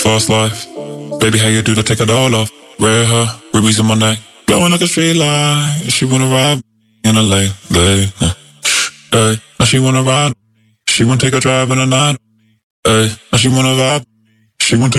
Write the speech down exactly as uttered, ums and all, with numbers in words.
Fast life. Baby, how you do to take it all off? Red hair, rubies in my neck, glowing like a street light. She wanna ride in a late, late. Uh, hey, now she wanna ride. She wanna take a drive in the night. Hey, now she wanna vibe. She wanna take